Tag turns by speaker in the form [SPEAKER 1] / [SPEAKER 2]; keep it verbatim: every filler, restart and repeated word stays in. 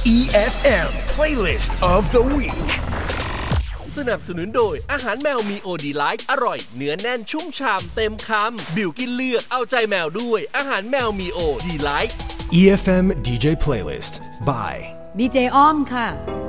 [SPEAKER 1] อี เอฟ เอ็ม Playlist of the Week
[SPEAKER 2] สนับสนุนโดยอาหารแมวมีโอดีไลท์อร่อยเนื้อแน่นชุ่มฉ่ำเต็มคำบิวกินเลือกเอาใจแมวด้วยอาหารแมวมีโอดีไลท์
[SPEAKER 1] อี เอฟ เอ็ม ดี เจ Playlist by
[SPEAKER 3] ดี เจ อ้อมค่ะ